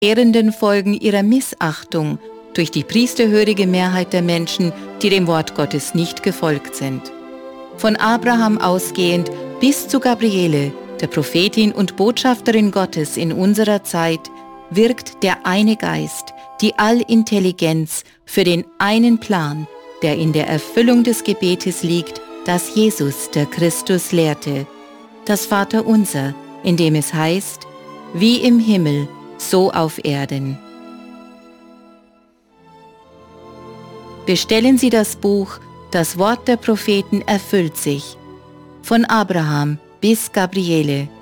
verheerenden Folgen ihrer Missachtung durch die priesterhörige Mehrheit der Menschen, die dem Wort Gottes nicht gefolgt sind. Von Abraham ausgehend bis zu Gabriele, der Prophetin und Botschafterin Gottes in unserer Zeit, wirkt der eine Geist, die Allintelligenz für den einen Plan, der in der Erfüllung des Gebetes liegt, das Jesus, der Christus, lehrte. Das Vaterunser, in dem es heißt, wie im Himmel, so auf Erden. Bestellen Sie das Buch Das Wort der Propheten erfüllt sich, von Abraham bis Gabriele,